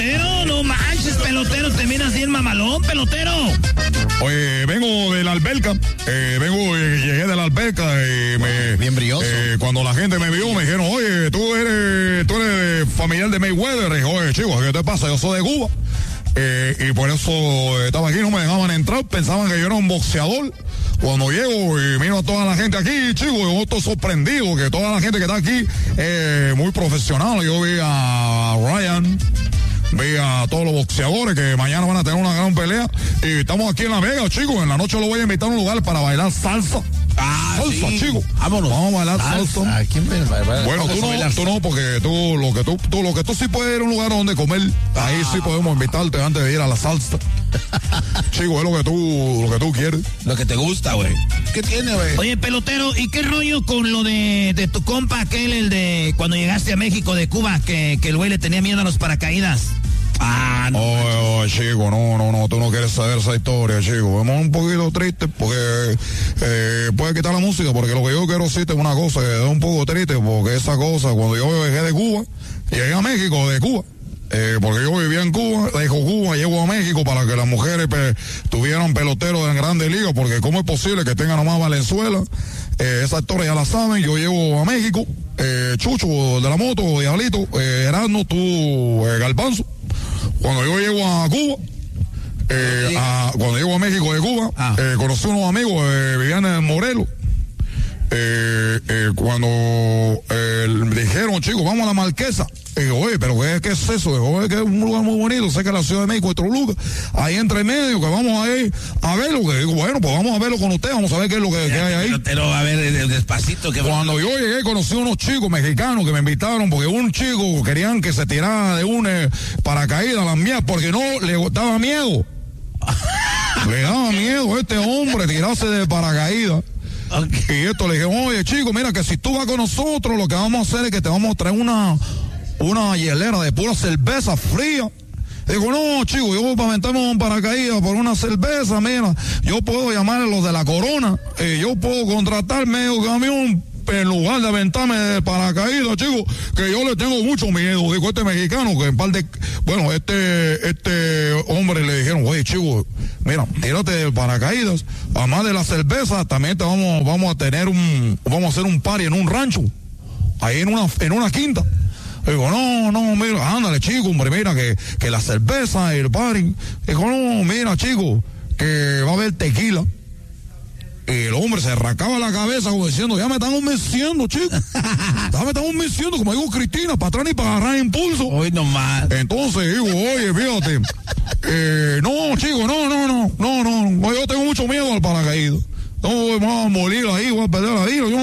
Pero no manches, pelotero, te miras bien mamalón, pelotero. Oye, vengo de la alberca, llegué de la alberca y bien brioso. Cuando la gente me vio me dijeron, oye, tú eres familiar de Mayweather. Y dije, oye, chicos, ¿qué te pasa? Yo soy de Cuba. Y por eso estaba aquí, no me dejaban entrar, pensaban que yo era un boxeador. Cuando llego y miro a toda la gente aquí, chicos, yo estoy sorprendido que toda la gente que está aquí es muy profesional. Yo vi a Ryan, vi a todos los boxeadores que mañana van a tener una gran pelea. Y estamos aquí en La Vega, chicos. En la noche lo voy a invitar a un lugar para bailar salsa. Salsa, sí. chicos. Vámonos. Vamos a bailar salsa. ¿A quién Bueno, tú no, porque lo que tú sí puedes ir a un lugar donde comer. Ahí sí podemos invitarte antes de ir a la salsa. Chico, es lo que tú quieres. Lo que te gusta, güey. ¿Qué tiene, güey? Oye, pelotero, ¿y qué rollo con lo de tu compa aquel, el de cuando llegaste a México de Cuba, que el güey le tenía miedo a los paracaídas? No. Oh, chico, no, tú no quieres saber esa historia, chico. Vamos un poquito triste porque puede quitar la música, porque lo que yo quiero decirte es una cosa, que es un poco triste, porque esa cosa, cuando yo llegué de Cuba, llegué a México de Cuba, porque yo vivía en Cuba, dejo Cuba, llego a México para que las mujeres tuvieran peloteros en grandes ligas, porque cómo es posible que tengan nomás Valenzuela. Esa historia ya la saben. Yo llego a México, Chucho de la moto, Diablito, Erasmo, tú, Garbanzo. Cuando yo llego a Cuba, cuando llego a México de Cuba, conocí unos amigos, vivían en Morelos. Cuando me dijeron, chicos, vamos a la Marquesa. Y digo, oye, pero ¿qué es eso? Digo, oye, que es un lugar muy bonito, sé que la Ciudad de México es otro lugar, ahí entre medio, que vamos a ir a verlo. Que digo, bueno, pues vamos a verlo con ustedes, vamos a ver qué es lo que hay ahí. Pero a ver, despacito. Cuando yo llegué, conocí unos chicos mexicanos que me invitaron, porque un chico querían que se tirara de un paracaídas a las mías, porque no le daba miedo. Le daba miedo a este hombre tirarse de paracaídas. Okay. Y esto le dije, oye, chico, mira que si tú vas con nosotros, lo que vamos a hacer es que te vamos a traer una hielera de pura cerveza fría. Digo, no, chico, yo voy para aventarme un paracaídas por una cerveza, mira, yo puedo llamar a los de la Corona, yo puedo contratar medio camión en lugar de aventarme de paracaídas, chico, que yo le tengo mucho miedo. Dijo este mexicano que en par de... Bueno, este hombre le dijeron, oye, chico, mira, tírate de paracaídas, además de la cerveza, también te vamos a hacer un party en un rancho, ahí en una quinta. Digo, no, mira, ándale, chico, hombre, mira, que la cerveza y el party. Digo, no, mira, chico, que va a haber tequila. Y el hombre se arrancaba la cabeza como diciendo, ya me están convenciendo, chico. Ya me están convenciendo, como digo Cristina, para atrás ni para agarrar impulso. Hoy nomás. Entonces digo, oye, fíjate, no, chico, no, yo tengo mucho miedo al paracaídas. No, voy a morir ahí, voy a perder la vida.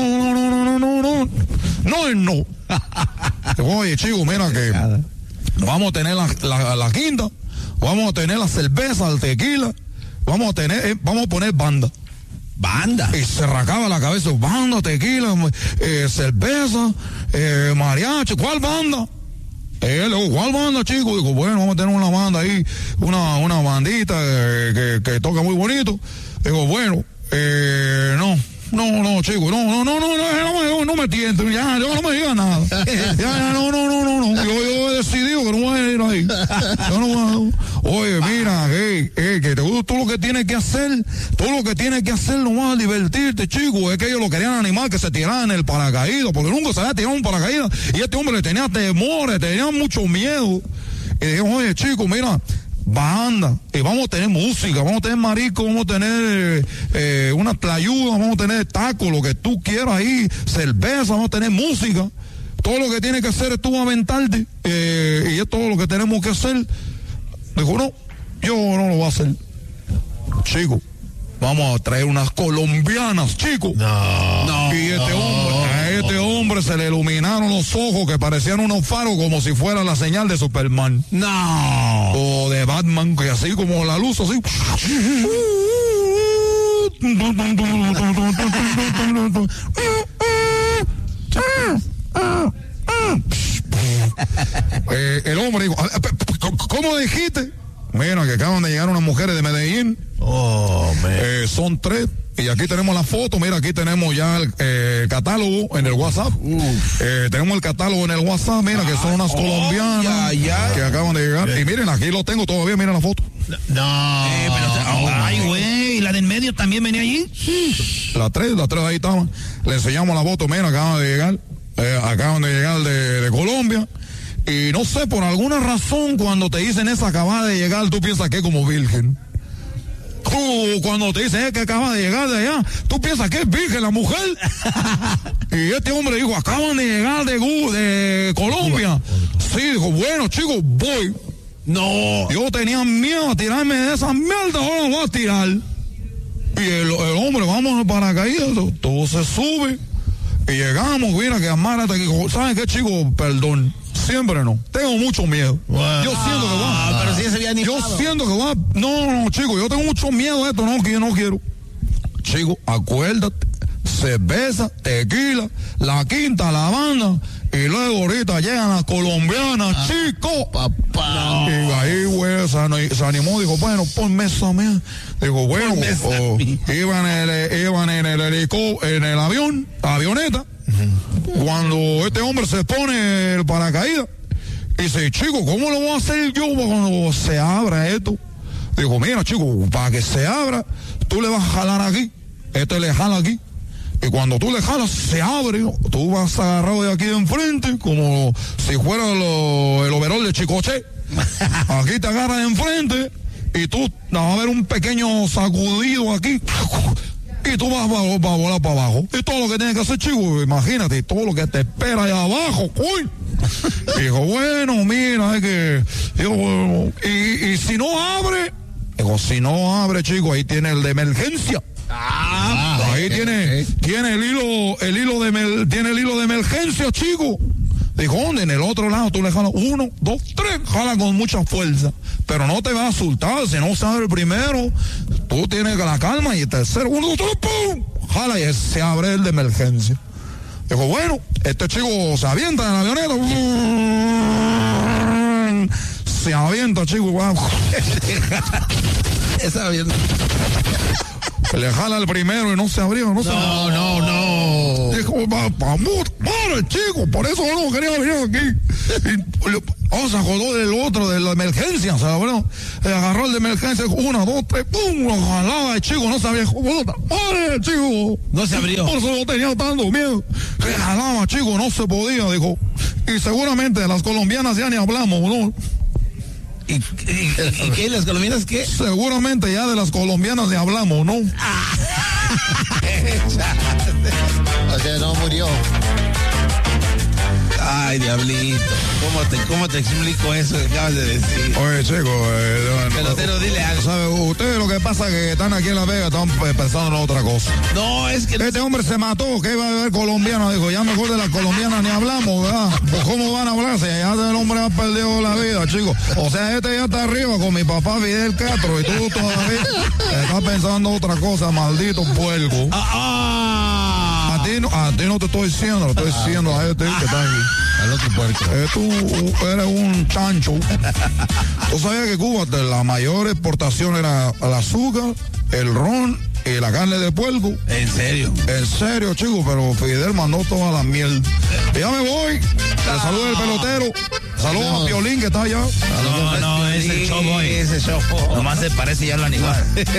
No. Oye, chico, mira que vamos a tener la quinta, vamos a tener la cerveza, el tequila, vamos a poner banda. Y se arrancaba la cabeza, banda, tequila, cerveza, mariachi, ¿cuál banda? ¿Cuál banda, chico? Digo, bueno, vamos a tener una banda ahí, una bandita que toca muy bonito. Digo, bueno, no, chico, no me tienten, ya, yo no me digas nada. Ya, no. Yo he decidido que no voy a ir ahí. Yo no. Oye, mira, que tú lo que tienes que hacer, nomás divertirte, chico. Es que ellos lo querían animar, que se tiraran en el paracaídas, porque nunca se había tirado un paracaídas. Y este hombre le tenía temores, tenía mucho miedo. Y dije, oye, chico, mira, banda, y vamos a tener música, vamos a tener marisco, vamos a tener una tlayuda, vamos a tener tacos, lo que tú quieras ahí, cerveza, vamos a tener música. Todo lo que tienes que hacer es tú aventarte, y es todo lo que tenemos que hacer. Dijo, no, yo no lo voy a hacer. Chico, vamos a traer unas colombianas, chico. No. Y a este hombre se le iluminaron los ojos que parecían unos faros como si fuera la señal de Superman. No. O de Batman, que así como la luz, así. El hombre dijo, ¿cómo dijiste? Mira, que acaban de llegar unas mujeres de Medellín. Oh, man. Son 3. Y aquí tenemos la foto, mira, aquí tenemos ya el catálogo en el WhatsApp. Tenemos el catálogo en el WhatsApp, mira, que son unas colombianas que acaban de llegar. Y miren, aquí lo tengo todavía, miren la foto. Ay, güey, ¿y la de en medio también venía allí? Las tres ahí estaban. Le enseñamos la foto, mira, acaban de llegar. Acaban de llegar de Colombia. Y no sé, por alguna razón, cuando te dicen esa acaba de llegar, tú piensas que es como virgen. Cuando te dicen que acaba de llegar de allá, tú piensas que es virgen la mujer. Y este hombre dijo, acaban de llegar de Colombia. Sí, dijo, bueno, chicos, voy. No. Yo tenía miedo a tirarme de esa mierda, ahora me voy a tirar. Y el hombre, vamos para paracaídas, todo se sube. Y llegamos, mira que Amara te dijo, ¿saben qué, chicos? Perdón. Siempre no. Tengo mucho miedo. Wow. Yo siento que va. Pero si ya se había animado. Yo siento que va. No, chicos, yo tengo mucho miedo de esto, no, que yo no quiero. Chicos, acuérdate, cerveza, tequila, la quinta, la banda, y luego ahorita llegan las colombianas, chicos. Papá. Y ahí, güey, se animó, dijo, bueno, ponme esa mía. Dijo, bueno, iban en el helicóptero, en el avión, avioneta. Cuando este hombre se pone el paracaídas y dice, chico, ¿cómo lo voy a hacer yo cuando se abra esto? Digo, mira, chico, para que se abra, tú le vas a jalar aquí, este le jala aquí, y cuando tú le jalas, se abre, tú vas agarrado de aquí de enfrente, como si fuera el overol de Chicoche. Aquí te agarras de enfrente y tú vas a ver un pequeño sacudido aquí. Y tú vas a volar para abajo. Y todo lo que tienes que hacer, chico, imagínate, todo lo que te espera allá abajo, uy. Dijo, bueno, mira, es que... Digo, bueno, y si no abre, digo, si no abre, chico, ahí tiene el de emergencia. Ahí tiene el hilo de emergencia, chico. Dijo, ¿dónde? En el otro lado tú le jalas 1, 2, 3, jala con mucha fuerza. Pero no te vas a asustar, si no sabe el primero, tú tienes la calma y el tercero, 1, 2, 3, ¡pum! Jala y se abre el de emergencia. Dijo, bueno, este chico se avienta en la avioneta. Se avienta, chico. Esa avioneta. Le jala el primero y no se abrió, no. Dijo, para, chico, por eso no quería venir aquí. Y, se acordó del otro, de la emergencia, ¿sabes? Le agarró el de emergencia, 1, 2, 3, ¡pum! Lo jalaba el chico, no sabía, ¡para, chico! No se abrió. Por eso no tenía tanto miedo. Le jalaba, chico, no se podía, dijo. Y seguramente de las colombianas ya ni hablamos, ¿no? ¿Y qué? ¿Las colombianas qué? Seguramente ya de las colombianas le hablamos, ¿no? O sea, no murió. Ay, diablito. ¿Cómo te explico eso que acabas de decir? Oye, chico, Pelotero, dile algo. ¿Sabe? Ustedes lo que pasa es que están aquí en La Vega, están pensando en otra cosa. No, es que... Este hombre se mató, que iba a beber colombiano, dijo, ya mejor de las colombianas ni hablamos, ¿verdad? Pues ¿cómo van a hablar si ya el hombre ha perdido la vida, chicos? O sea, este ya está arriba con mi papá Fidel Castro y tú todavía estás pensando otra cosa, maldito puerco. A ti no te estoy diciendo, lo estoy diciendo a este que está aquí. Al otro puerco. Tú eres un chancho. Tú sabías que Cuba, la mayor exportación era el azúcar, el ron y la carne de puerco. ¿En serio? En serio, chicos, pero Fidel mandó toda la miel. Y ya me voy. Te saluda el pelotero. Saludos a Piolín que está allá. No, es el show boy. Nomás se parece ya al animal.